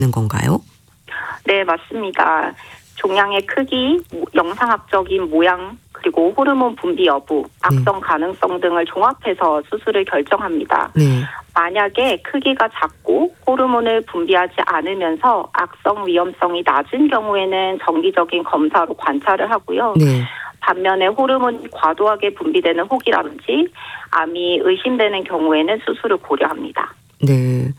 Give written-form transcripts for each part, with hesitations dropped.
건가요? 네, 맞습니다. 종양의 크기, 영상학적인 모양, 그리고 호르몬 분비 여부, 악성 가능성 등을 종합해서 수술을 결정합니다. 네. 만약에 크기가 작고 호르몬을 분비하지 않으면서 악성 위험성이 낮은 경우에는 정기적인 검사로 관찰을 하고요. 네. 반면에 호르몬이 과도하게 분비되는 혹이라든지 암이 의심되는 경우에는 수술을 고려합니다. 네.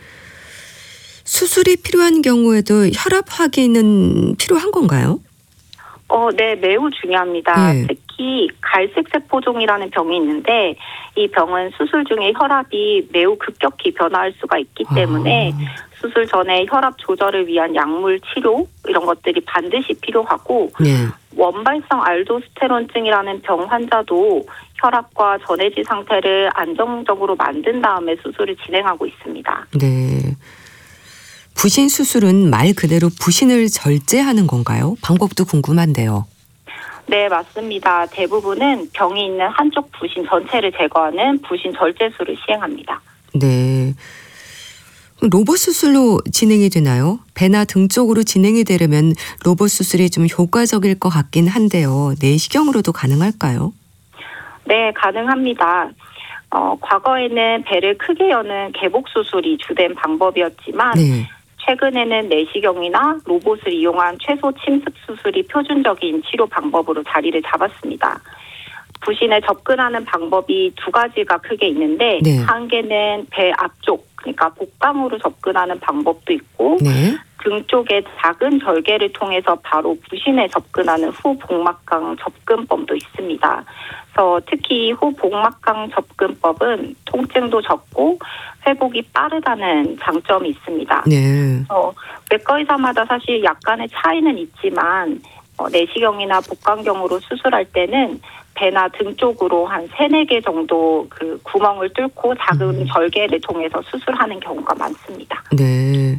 수술이 필요한 경우에도 혈압 확인은 필요한 건가요? 네, 매우 중요합니다. 네. 특히 갈색 세포종이라는 병이 있는데 이 병은 수술 중에 혈압이 매우 급격히 변화할 수가 있기 때문에 수술 전에 혈압 조절을 위한 약물 치료 이런 것들이 반드시 필요하고 네. 원발성 알도스테론증이라는 병 환자도 혈압과 전해질 상태를 안정적으로 만든 다음에 수술을 진행하고 있습니다. 네. 부신 수술은 말 그대로 부신을 절제하는 건가요? 방법도 궁금한데요. 네, 맞습니다. 대부분은 병이 있는 한쪽 부신 전체를 제거하는 부신 절제술을 시행합니다. 네. 로봇 수술로 진행이 되나요? 배나 등 쪽으로 진행이 되려면 로봇 수술이 좀 효과적일 것 같긴 한데요. 내시경으로도 가능할까요? 네, 가능합니다. 과거에는 배를 크게 여는 개복 수술이 주된 방법이었지만 네. 최근에는 내시경이나 로봇을 이용한 최소 침습 수술이 표준적인 치료 방법으로 자리를 잡았습니다. 부신에 접근하는 방법이 두 가지가 크게 있는데 네. 한 개는 배 앞쪽, 그러니까 복강으로 접근하는 방법도 있고 네. 등 쪽에 작은 절개를 통해서 바로 부신에 접근하는 후복막강 접근법도 있습니다. 그래서 특히 후복막강 접근법은 통증도 적고 회복이 빠르다는 장점이 있습니다. 네. 외과 의사마다 사실 약간의 차이는 있지만 내시경이나 복강경으로 수술할 때는 배나 등 쪽으로 한 3-4개 정도 그 구멍을 뚫고 작은 절개를 통해서 수술하는 경우가 많습니다. 네.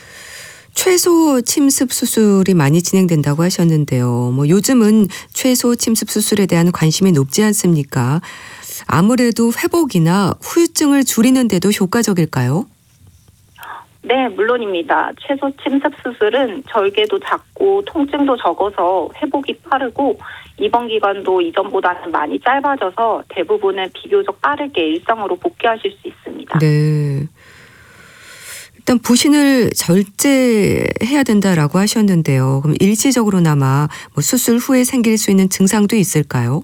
최소 침습 수술이 많이 진행된다고 하셨는데요. 요즘은 최소 침습 수술에 대한 관심이 높지 않습니까? 아무래도 회복이나 후유증을 줄이는 데도 효과적일까요? 네, 물론입니다. 최소 침습 수술은 절개도 작고 통증도 적어서 회복이 빠르고 입원 기간도 이전보다는 많이 짧아져서 대부분은 비교적 빠르게 일상으로 복귀하실 수 있습니다. 네. 일단 부신을 절제해야 된다라고 하셨는데요. 그럼 일시적으로나마 수술 후에 생길 수 있는 증상도 있을까요?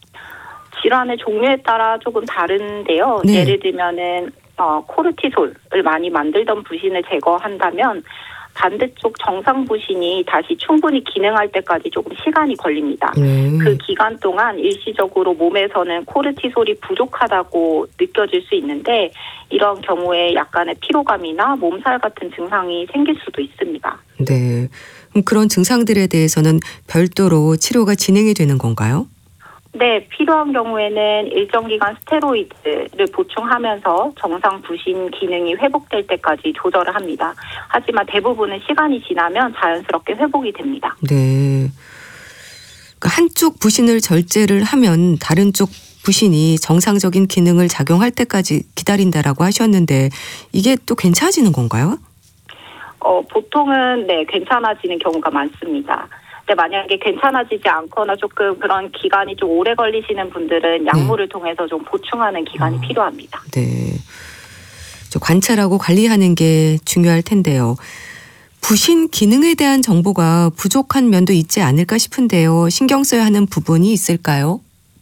질환의 종류에 따라 조금 다른데요. 네. 예를 들면은 코르티솔을 많이 만들던 부신을 제거한다면 반대쪽 정상 부신이 다시 충분히 기능할 때까지 조금 시간이 걸립니다. 그 기간 동안 일시적으로 몸에서는 코르티솔이 부족하다고 느껴질 수 있는데 이런 경우에 약간의 피로감이나 몸살 같은 증상이 생길 수도 있습니다. 네. 그럼 그런 증상들에 대해서는 별도로 치료가 진행이 되는 건가요? 네, 필요한 경우에는 일정 기간 스테로이드를 보충하면서 정상 부신 기능이 회복될 때까지 조절을 합니다. 하지만 대부분은 시간이 지나면 자연스럽게 회복이 됩니다. 네. 그러니까 한쪽 부신을 절제를 하면 다른 쪽 부신이 정상적인 기능을 작용할 때까지 기다린다라고 하셨는데 이게 또 괜찮아지는 건가요? 보통은 네, 괜찮아지는 경우가 많습니다. 만약에 괜찮아지지 않거나 조금 그런 기간이 좀 오래 걸리시는 분들은 약물을 통해서 좀 보충하는 기간이 필요합니다. 네. 관찰하고 관리하는 게 중요할 텐데요. 부신 기능에 대한 정보가 부족한 면도 있지 않을까 싶은데요. 신경 써야 하는 부분이 있을까요?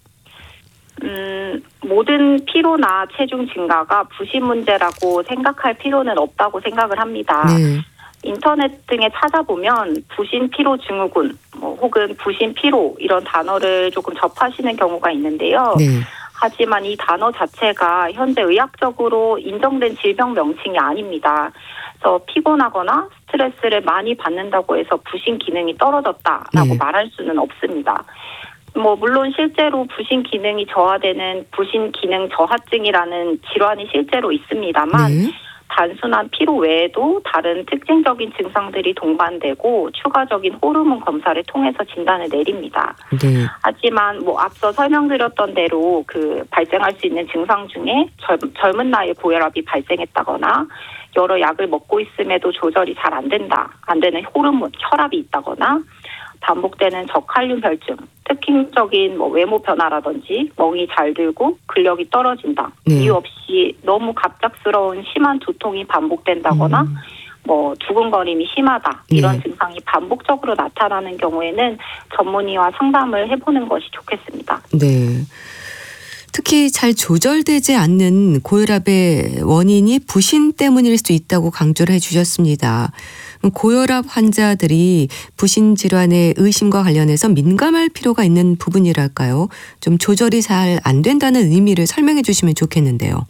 모든 피로나 체중 증가가 부신 문제라고 생각할 필요는 없다고 생각을 합니다. 네. 인터넷 등에 찾아보면 부신 피로 증후군 혹은 부신 피로 이런 단어를 조금 접하시는 경우가 있는데요. 네. 하지만 이 단어 자체가 현재 의학적으로 인정된 질병 명칭이 아닙니다. 그래서 피곤하거나 스트레스를 많이 받는다고 해서 부신 기능이 떨어졌다라고 말할 수는 없습니다. 물론 실제로 부신 기능이 저하되는 부신 기능 저하증이라는 질환이 실제로 있습니다만 단순한 피로 외에도 다른 특징적인 증상들이 동반되고 추가적인 호르몬 검사를 통해서 진단을 내립니다. 네. 하지만 앞서 설명드렸던 대로 발생할 수 있는 증상 중에 젊은 나이에 고혈압이 발생했다거나 여러 약을 먹고 있음에도 조절이 잘 안 되는 호르몬, 혈압이 있다거나 반복되는 저칼륨 혈증, 특징적인 외모 변화라든지 멍이 잘 들고 근력이 떨어진다. 이유 없이 너무 갑작스러운 심한 두통이 반복된다거나 두근거림이 심하다. 이런 증상이 반복적으로 나타나는 경우에는 전문의와 상담을 해보는 것이 좋겠습니다. 네. 특히 잘 조절되지 않는 고혈압의 원인이 부신 때문일 수 있다고 강조를 해주셨습니다. 고혈압 환자들이 부신 질환의 의심과 관련해서 민감할 필요가 있는 부분이랄까요? 좀 조절이 잘 안 된다는 의미를 설명해 주시면 좋겠는데요.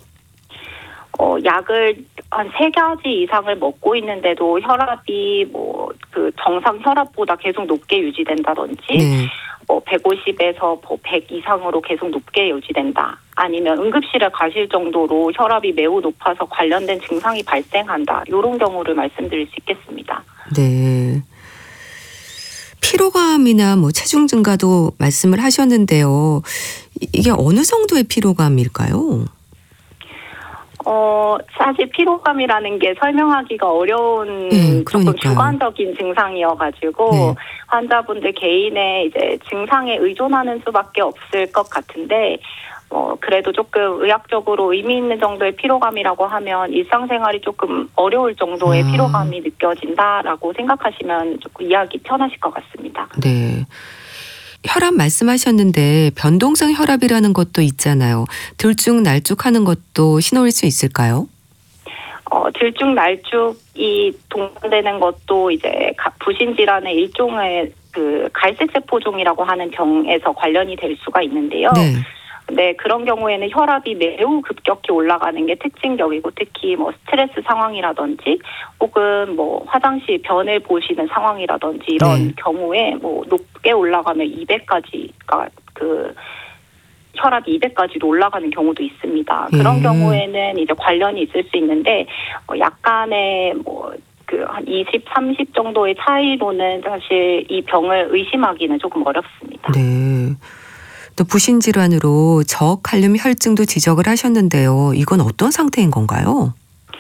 약을 한 3가지 이상을 먹고 있는데도 혈압이 정상 혈압보다 계속 높게 유지된다든지 150에서 100 이상으로 계속 높게 유지된다. 아니면 응급실에 가실 정도로 혈압이 매우 높아서 관련된 증상이 발생한다. 이런 경우를 말씀드릴 수 있겠습니다. 네. 피로감이나 체중 증가도 말씀을 하셨는데요. 이게 어느 정도의 피로감일까요? 사실 피로감이라는 게 설명하기가 어려운 조금 주관적인 증상이어가지고 환자분들 개인의 이제 증상에 의존하는 수밖에 없을 것 같은데 그래도 조금 의학적으로 의미 있는 정도의 피로감이라고 하면 일상생활이 조금 어려울 정도의 피로감이 느껴진다라고 생각하시면 조금 이해하기 편하실 것 같습니다. 네. 혈압 말씀하셨는데 변동성 혈압이라는 것도 있잖아요. 들쭉날쭉하는 것도 신호일 수 있을까요? 들쭉날쭉이 동반되는 것도 이제 부신 질환의 일종의 갈색세포종이라고 하는 병에서 관련이 될 수가 있는데요. 네, 그런 경우에는 혈압이 매우 급격히 올라가는 게 특징적이고 특히 스트레스 상황이라든지 혹은 화장실 변을 보시는 상황이라든지 이런 경우에 높게 올라가면 200까지가 혈압이 200까지도 올라가는 경우도 있습니다. 그런 경우에는 이제 관련이 있을 수 있는데 약간의 한 20, 30 정도의 차이로는 사실 이 병을 의심하기는 조금 어렵습니다. 네. 또 부신 질환으로 저칼륨 혈증도 지적을 하셨는데요. 이건 어떤 상태인 건가요?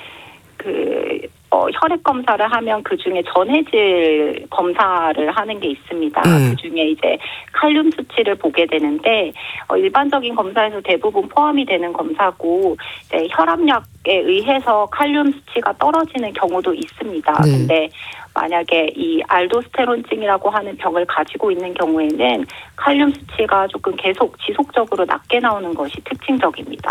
혈액 검사를 하면 그 중에 전해질 검사를 하는 게 있습니다. 그 중에 이제 칼륨 수치를 보게 되는데 일반적인 검사에서 대부분 포함이 되는 검사고 혈압약에 의해서 칼륨 수치가 떨어지는 경우도 있습니다. 근데 만약에 이 알도스테론증이라고 하는 병을 가지고 있는 경우에는 칼륨 수치가 조금 계속 지속적으로 낮게 나오는 것이 특징적입니다.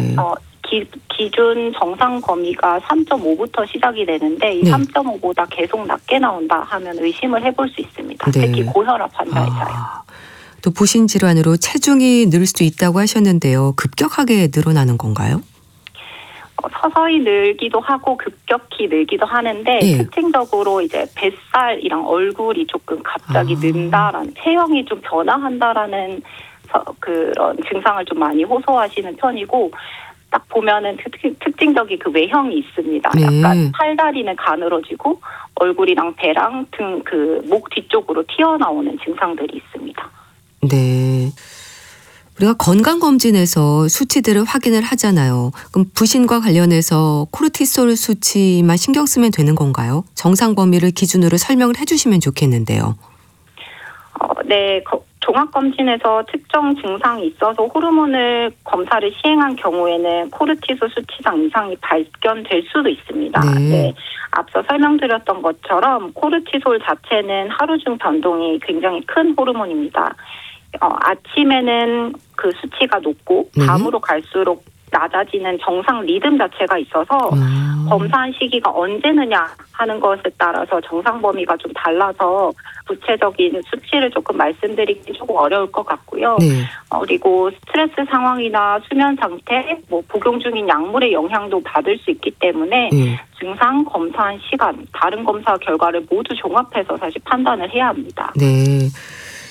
기준 정상 범위가 3.5부터 시작이 되는데 이 3.5보다 계속 낮게 나온다 하면 의심을 해볼 수 있습니다. 특히 고혈압 환자에서요. 또 부신 질환으로 체중이 늘 수 있다고 하셨는데요. 급격하게 늘어나는 건가요? 서서히 늘기도 하고 급격히 늘기도 하는데 특징적으로 이제 뱃살이랑 얼굴이 조금 갑자기 는다라는 체형이 좀 변화한다라는 그런 증상을 좀 많이 호소하시는 편이고 딱 보면은 특징적인 외형이 있습니다. 약간 팔다리는 가늘어지고 얼굴이랑 배랑 등 목 뒤쪽으로 튀어나오는 증상들이 있습니다. 네. 우리가 건강검진에서 수치들을 확인을 하잖아요. 그럼 부신과 관련해서 코르티솔 수치만 신경 쓰면 되는 건가요? 정상 범위를 기준으로 설명을 해주시면 좋겠는데요. 네. 종합검진에서 특정 증상이 있어서 호르몬을 검사를 시행한 경우에는 코르티솔 수치상 이상이 발견될 수도 있습니다. 앞서 설명드렸던 것처럼 코르티솔 자체는 하루 중 변동이 굉장히 큰 호르몬입니다. 아침에는 그 수치가 높고 밤으로 갈수록 낮아지는 정상 리듬 자체가 있어서 검사한 시기가 언제느냐 하는 것에 따라서 정상 범위가 좀 달라서 구체적인 수치를 조금 말씀드리기 조금 어려울 것 같고요. 그리고 스트레스 상황이나 수면 상태, 복용 중인 약물의 영향도 받을 수 있기 때문에 증상 검사한 시간, 다른 검사 결과를 모두 종합해서 사실 판단을 해야 합니다. 네.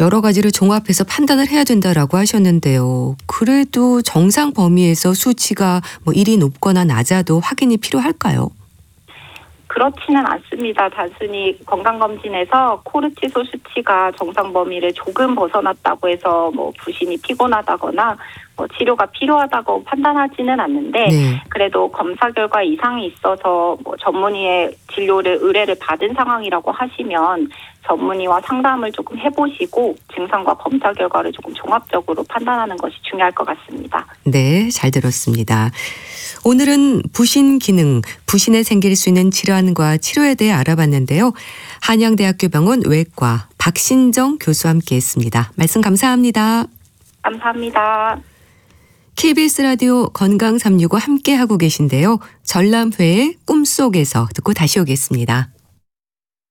여러 가지를 종합해서 판단을 해야 된다라고 하셨는데요. 그래도 정상 범위에서 수치가 뭐 일이 높거나 낮아도 확인이 필요할까요? 그렇지는 않습니다. 단순히 건강검진에서 코르티솔 수치가 정상 범위를 조금 벗어났다고 해서 뭐 부신이 피곤하다거나 뭐 치료가 필요하다고 판단하지는 않는데 네. 그래도 검사 결과 이상이 있어서 뭐 전문의의 진료를 의뢰를 받은 상황이라고 하시면 전문의와 상담을 조금 해보시고 증상과 검사 결과를 조금 종합적으로 판단하는 것이 중요할 것 같습니다. 네, 잘 들었습니다. 오늘은 부신 기능, 부신에 생길 수 있는 질환과 치료에 대해 알아봤는데요. 한양대학교 병원 외과 박신정 교수와 함께했습니다. 말씀 감사합니다. 감사합니다. KBS 라디오 건강365 함께하고 계신데요. 전람회의 꿈속에서 듣고 다시 오겠습니다.